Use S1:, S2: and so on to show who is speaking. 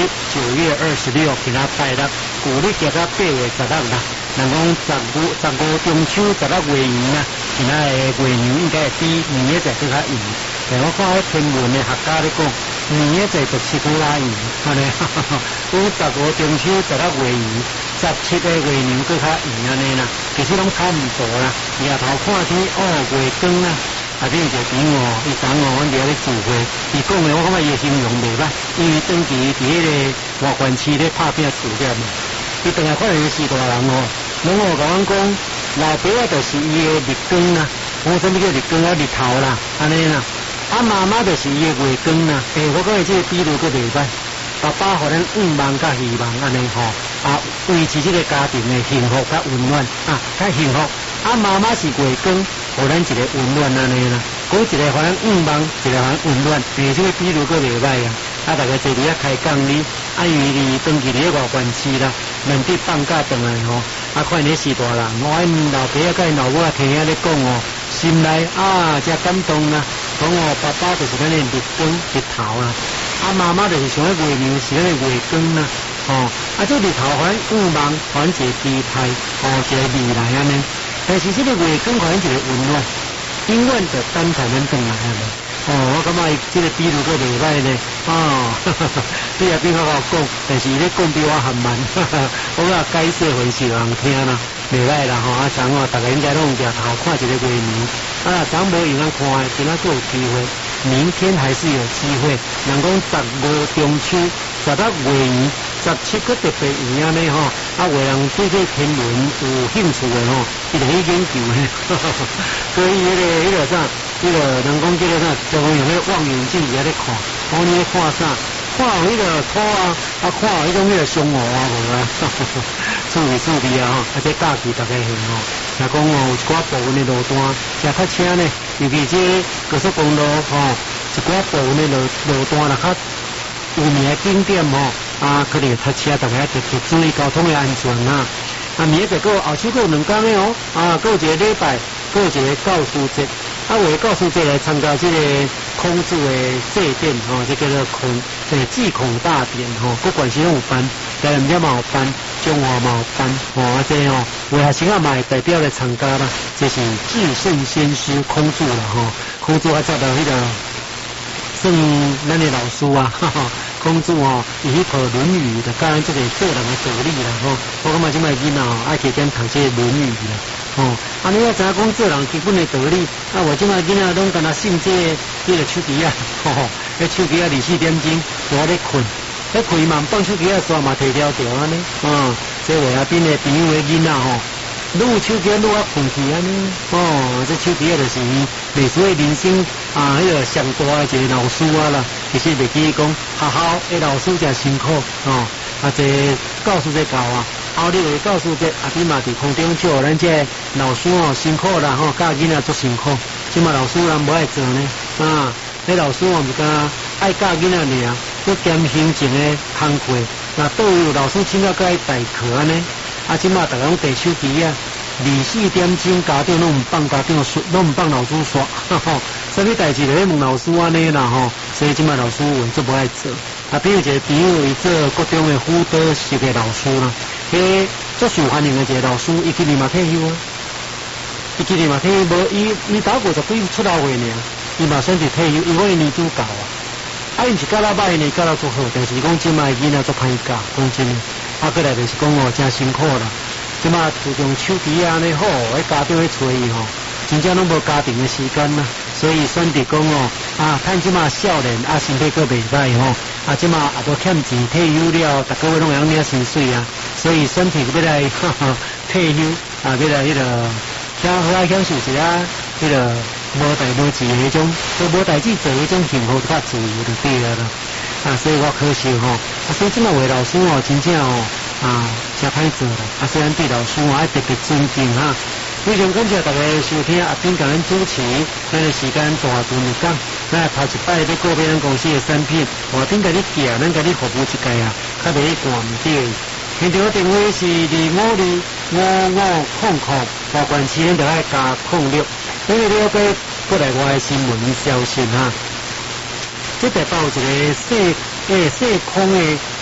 S1: 9月26今仔拜六，古历加到8月16啦。人讲15中秋16月圆啊，今仔的月圆应该会比年仔更较圆。但我看迄天文的学家咧讲，年仔就7股拉圆，安尼，有15中秋16月圆，17个月圆更较圆安尼啦。其实拢差唔多啦。夜头看天月光啊。啊，这个朋友伊昨阮伫遐咧聚会，伊讲的我感觉伊形容袂歹，因为长期伫迄个外县市咧拍拼事业嘛，伊当下看到是大人拢甲阮讲，老爸啊就是伊的日光啦，讲什么叫日光啊？日头啦，安尼啦，啊妈妈就是伊的月光啦。我感觉这个比喻佫袂歹，爸爸互咱愿望甲希望安尼吼，啊维持这个家庭的幸福甲温暖啊，较幸福。啊，妈妈是月光，互咱一个温暖安尼啦。讲一个互咱愿望，一个互咱温暖，这个比如佫袂歹啊。啊，大家坐伫遐开讲哩，啊，因为你长期伫咧外县市啦，难得放假回来吼，啊，看你是大人，我因老爸啊，甲因老母啊，听遐咧讲哦，心内啊，真感动啦。讲哦，爸爸就是咱的日光日头啦，啊，妈妈就是像月亮是咱的月光啦。哦，啊，这日头互咱愿望，互咱一个期待，哦，一个未来安尼。但是这个月光可能一个温暖，永远就等待咱转来了。我感觉这个比喻佫袂歹呢。你也比较好讲，但是你讲比我还慢。我甲解释回是人听啦，袂歹啦吼。啊，昨大家应该拢抬头看一个月圆。啊，昨无用咱看的，今仔佫有机会，明天还是有机会。人讲15中秋，16月圆。17个特别圆安尼吼，啊，有人对这天文有兴趣的吼，伊就去研究嘿。所以迄个啥，人讲叫做啥，就用迄个望远镜伫遐咧看，讲你咧看啥，看有迄个土啊，啊，看有迄种迄个松河啊，无啊，趣味啊吼，啊，这假期大家去吼，若讲有一寡部分的路段，也较车呢，尤其这高速公路吼，一寡部分的路段啦较有名的景点吼。啊，可能塞车，大家要注意交通的安全啊！啊，明仔载后手有2天的哦，啊，有一个礼拜，有一个教师节，啊，为教师节来参加这个孔子的祭典吼，这叫做祭孔大典吼，各县市拢有办，台南遮嘛有办，中华嘛有办，啊，这哦，有学生啊嘛会代表来参加啦，这是至圣先师孔子啦吼，孔子还找到迄个算咱的老师啊，哈哈。孔子哦，伊去读《论语》的，教咱这个做人的道理啦吼。我感觉即摆囡仔哦，爱加减读这个《论语》啦吼。啊，你要知影讲做人基本的道理，啊，我即摆囡仔拢敢若信这个手机啊，吼吼，迄手机啊24点钟就咧困，咧困嘛放手机啊刷嘛摕条条安尼，这话啊边的朋友的囡仔吼。愈有手机愈啊困去安尼，这手机啊就是历史的人生啊，迄个上大的一个老师啊啦。其实袂记讲学校的老师真辛苦啊，这教师节到啊，后日的教师节啊，你嘛伫空中祝咱这老师辛苦啦吼，教囡仔足辛苦。即嘛老师人无爱做呢啊，迄老师毋是讲爱教囡仔尔，要兼行政的工课。那都有老师请到该代课安尼。啊，即马大家拢摕手机啊，24点钟家长拢毋放家长刷，拢毋放老师刷，啥物代志就咧问老师安尼啦吼。所以即马老师有做无爱做。啊，比如一个朋友伊做国中的辅导系的老师啦，迄足受欢迎的一个老师，伊今年嘛退休啊。伊今年嘛退休，无伊打过50几出头岁尔，伊嘛选择退休，因为年资够啊。啊，因是教了歹呢，教了足好，但是讲即马囡仔足歹教，讲真诶。啊，过来就是讲哦，真辛苦啦。即马自从手机安尼好，家长去找伊吼，真正拢无家庭的时间啦。所以选择讲哦，啊，趁即马少年啊，身体佫袂歹吼，啊，即马也无欠钱，退休了，逐个月拢会领薪水啊。所以选择要来退休啊，要来迄个享好啊享受一下迄个无代无志的迄种，都无代志做迄种幸福较自由就对了啦。啊，所以我可惜吼，啊，所以即马为老师哦，真正哦，啊，真歹做啦。啊，虽然对老师哦爱特别尊敬哈，非常感谢大家收听阿斌甲咱主持，咱的时间大段日讲，咱头一摆要告别咱公司的产品，阿斌甲你寄，咱甲你服务一届啊，较袂去挂毋对。现场电话是255500，外关市咱就爱加06。咱了解过来我的新闻消息哈。这台报一个细空的